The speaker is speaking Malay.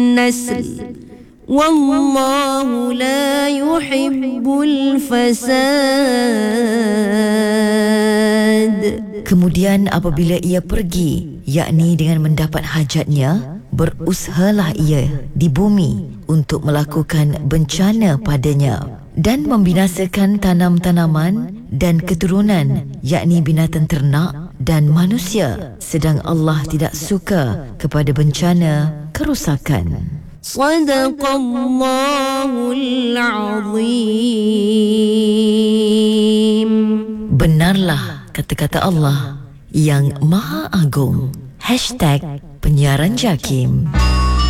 النسل والله لا يحب الفساد. Kemudian apabila ia pergi, yakni dengan mendapat hajatnya, berusahalah ia di bumi untuk melakukan bencana padanya dan membinasakan tanam-tanaman dan keturunan, yakni binatang ternak dan manusia, sedang Allah tidak suka kepada bencana kerosakan. Sadaqallahul Azim. Benarlah kata-kata Allah yang Maha Agung. #penyiaran JAKIM.